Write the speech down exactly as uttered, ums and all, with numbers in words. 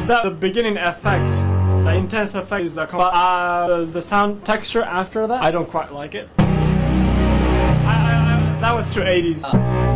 That the beginning effect, the intense effect is uh, uh, the sound texture after that. I don't quite like it. I, I, I, that was too eighties.